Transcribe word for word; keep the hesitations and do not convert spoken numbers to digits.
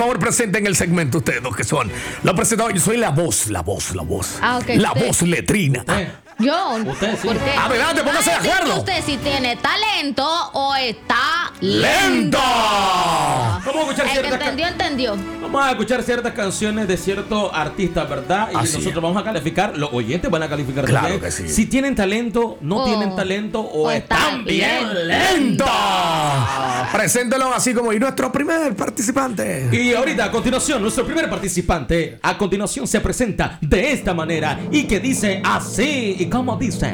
favor, presenten el segmento ustedes dos que son los presentadores. Yo soy la voz, la voz, la voz. Ah, ok, la usted. voz letrina. Eh. Yo. Usted sí. ¿Por qué? Adelante, póngase de Va a decir acuerdo. Usted si tiene talento o está ¡Lento! Vamos a escuchar El que ciertas entendió, entendió. Vamos a escuchar ciertas canciones de ciertos artistas, ¿verdad? Y Así nosotros es. vamos a calificar, los oyentes van a calificar Claro también. que sí. Si tienen talento, no Oh. tienen talento o, O están están bien bien lentos. Preséntelo así como y nuestro primer participante. Y ahorita, a continuación, nuestro primer participante, a continuación se presenta de esta manera y que dice así, y como dice.